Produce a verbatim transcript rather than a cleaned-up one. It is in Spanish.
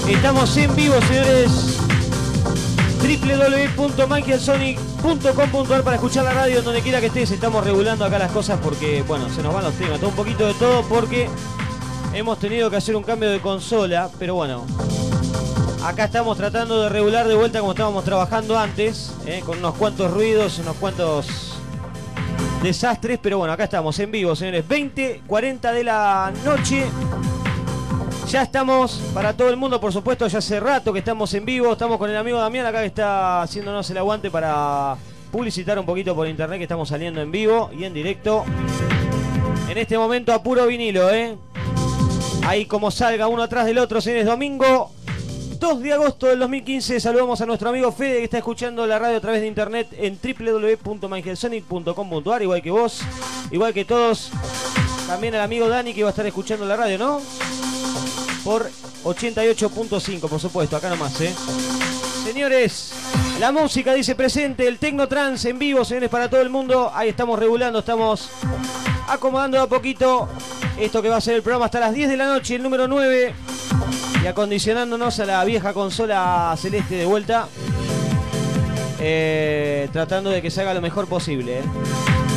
Estamos en vivo, señores. doble u doble u doble u punto michael sonic punto com punto a r para escuchar la radio donde quiera que estés. Estamos regulando acá las cosas porque, bueno, se nos van los temas, todo un poquito de todo porque hemos tenido que hacer un cambio de consola, pero bueno, acá estamos tratando de regular de vuelta como estábamos trabajando antes, ¿eh? Con unos cuantos ruidos, unos cuantos desastres, pero bueno, acá estamos en vivo, señores. veinte cuarenta de la noche. Ya estamos para todo el mundo, por supuesto, ya hace rato que estamos en vivo. Estamos con el amigo Damián acá que está haciéndonos el aguante para publicitar un poquito por internet que estamos saliendo en vivo y en directo. En este momento a puro vinilo, ¿eh? Ahí como salga uno atrás del otro, señores. Domingo dos de agosto del dos mil quince. Saludamos a nuestro amigo Fede que está escuchando la radio a través de internet en doble u doble u doble u punto michael sonic punto com punto a r, igual que vos, igual que todos. También al amigo Dani que va a estar escuchando la radio, ¿no? Por ochenta y ocho punto cinco, por supuesto, acá nomás, ¿eh? Señores, la música dice presente, el Tecno Trance en vivo, señores, para todo el mundo. Ahí estamos regulando, estamos acomodando de a poquito esto que va a ser el programa hasta las diez de la noche, el número nueve. Y acondicionándonos a la vieja consola celeste de vuelta. Eh, tratando de que se haga lo mejor posible, ¿eh?